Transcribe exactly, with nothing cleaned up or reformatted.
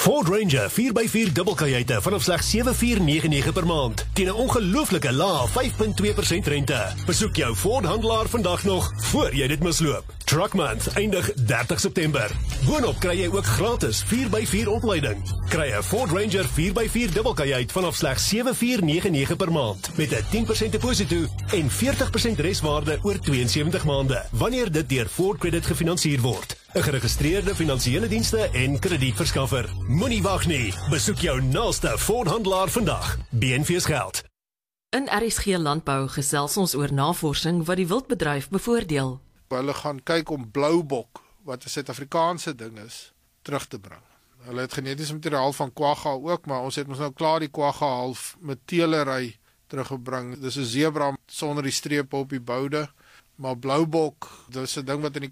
Ford Ranger vier by vier dubbelkajuite vanaf slegs sewe vier nege nege per maand teen 'n ongelooflike lae vyf punt twee persent rente. Besoek jou Ford handelaar vandag nog voor jy dit misloop. Truck Month eindig dertig September. Boonop kry jy ook gratis vier by vier opleiding. Kry 'n Ford Ranger vier by vier dubbelkajuit vanaf slegs sewe vier nege nege per maand met 'n tien persent deposito en veertig persent reswaarde oor twee en sewentig maande wanneer dit deur Ford Credit gefinansier word. 'n Geregistreerde finansiële dienste en kredietverskaffer. Moenie wag nie. Besoek jou naaste Ford handelaar vandag. B N V's geld. In R S G Landbou gesels ons oor navorsing wat die wildbedryf bevoordeel. Hulle gaan kyk om bloubok, wat 'n Suid-Afrikaanse ding is, terug te bring. Hulle het genetiese materiaal van kwagga ook, maar ons het ons nou klaar die kwagga half met teelery teruggebring. Dis 'n zebra sonder die strepe op die boude, maar bloubok, dis 'n ding wat in die